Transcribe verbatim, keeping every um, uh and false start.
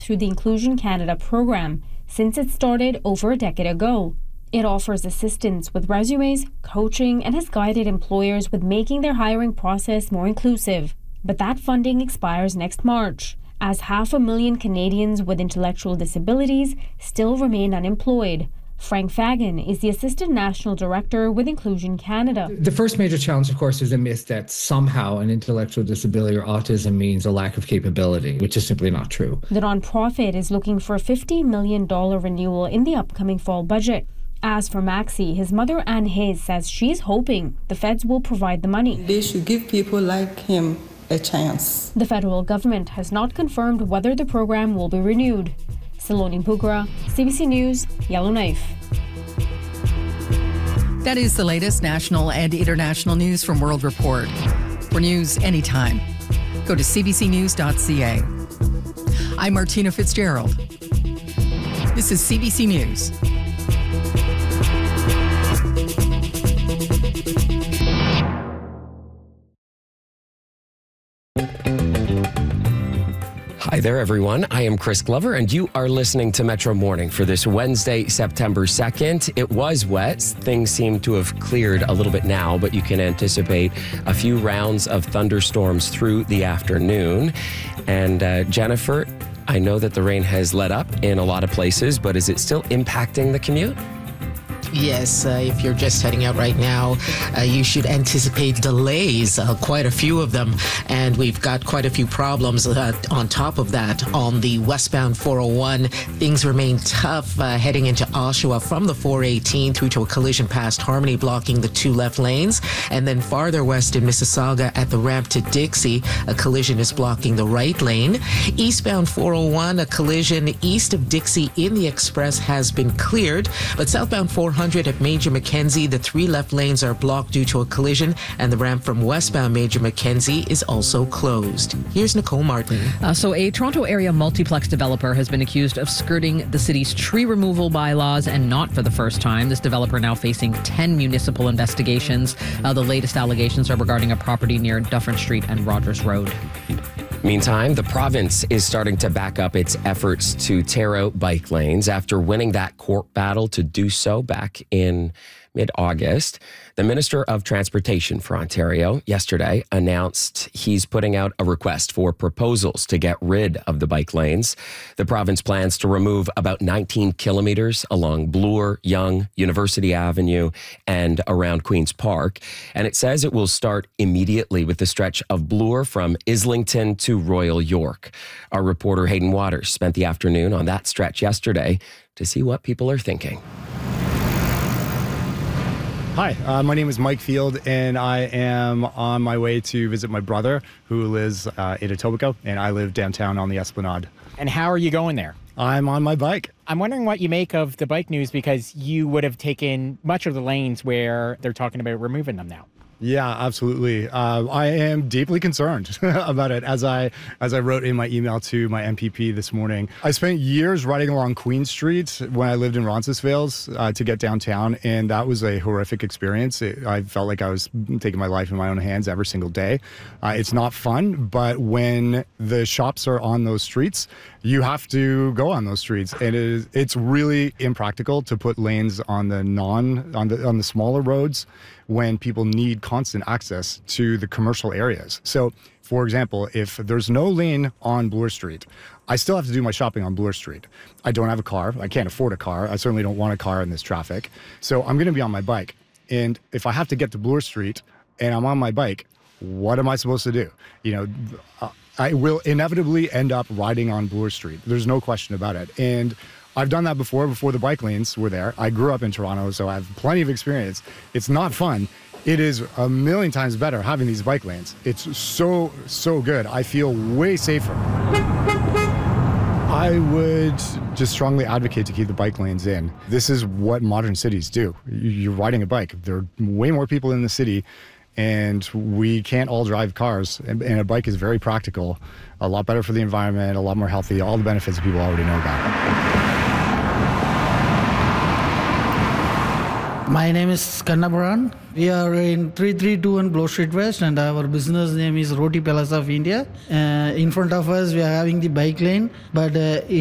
through the Inclusion Canada program since it started over a decade ago. It offers assistance with resumes, coaching, and has guided employers with making their hiring process more inclusive. But that funding expires next March, as half a million Canadians with intellectual disabilities still remain unemployed. Frank Fagan is the Assistant National Director with Inclusion Canada. The first major challenge, of course, is the myth that somehow an intellectual disability or autism means a lack of capability, which is simply not true. The nonprofit is looking for a fifty million dollars renewal in the upcoming fall budget. As for Maxi, his mother Anne Hayes says she's hoping the feds will provide the money. They should give people like him a chance. The federal government has not confirmed whether the program will be renewed. Saloni Pugra, C B C News, Yellowknife. That is the latest national and international news from World Report. For news anytime, go to c b c news dot c a. I'm Martina Fitzgerald. This is C B C News. Hi there, everyone. I am Chris Glover, and you are listening to Metro Morning for this Wednesday, September second. It was wet. Things seem to have cleared a little bit now, but you can anticipate a few rounds of thunderstorms through the afternoon. And uh, Jennifer, I know that the rain has let up in a lot of places, but is it still impacting the commute? Yes, uh, if you're just heading out right now, uh, you should anticipate delays, uh, quite a few of them. And we've got quite a few problems uh, on top of that. On the westbound four oh one, things remain tough uh, heading into Oshawa from the four eighteen through to a collision past Harmony, blocking the two left lanes. And then farther west in Mississauga at the ramp to Dixie, a collision is blocking the right lane. Eastbound four oh one, a collision east of Dixie in the express has been cleared, but southbound four hundred at Major Mackenzie, the three left lanes are blocked due to a collision, and the ramp from westbound Major Mackenzie is also closed. Here's Nicole Martin. Uh, so a Toronto area multiplex developer has been accused of skirting the city's tree removal bylaws, and not for the first time. This developer now facing ten municipal investigations. Uh, the latest allegations are regarding a property near Dufferin Street and Rogers Road. Meantime, the province is starting to back up its efforts to tear out bike lanes after winning that court battle to do so back in mid-August. The Minister of Transportation for Ontario yesterday announced he's putting out a request for proposals to get rid of the bike lanes. The province plans to remove about nineteen kilometers along Bloor, Yonge, University Avenue, and around Queen's Park. And it says it will start immediately with the stretch of Bloor from Islington to Royal York. Our reporter Hayden Waters spent the afternoon on that stretch yesterday to see what people are thinking. Hi, uh, my name is Mike Field, and I am on my way to visit my brother, who lives uh, in Etobicoke, and I live downtown on the Esplanade. And how are you going there? I'm on my bike. I'm wondering what you make of the bike news, because you would have taken much of the lanes where they're talking about removing them now. Yeah, absolutely. Uh, I am deeply concerned about it, as I as I wrote in my email to my M P P this morning. I spent years riding along Queen Street when I lived in Roncesvalles uh, to get downtown, and that was a horrific experience. It, I felt like I was taking my life in my own hands every single day. Uh, it's not fun, but when the shops are on those streets, you have to go on those streets, and it is, it's really impractical to put lanes on the non on the on the smaller roads when people need constant access to the commercial areas. So, for example, if there's no lane on Bloor Street, I still have to do my shopping on Bloor Street. I don't have a car. I can't afford a car. I certainly don't want a car in this traffic. So I'm going to be on my bike. And if I have to get to Bloor Street and I'm on my bike, what am I supposed to do? You know, uh, I will inevitably end up riding on Bloor Street. There's no question about it. And I've done that before, before the bike lanes were there. I grew up in Toronto, so I have plenty of experience. It's not fun. It is a million times better having these bike lanes. It's so, so good. I feel way safer. I would just strongly advocate to keep the bike lanes in. This is what modern cities do. You're riding a bike. There are way more people in the city, and we can't all drive cars. And a bike is very practical, a lot better for the environment, a lot more healthy, all the benefits that people already know about. My name is Kannapuran. We are in three three two one Bloor Street West, and our business name is Roti Palace of India. Uh, in front of us, we are having the bike lane, but uh,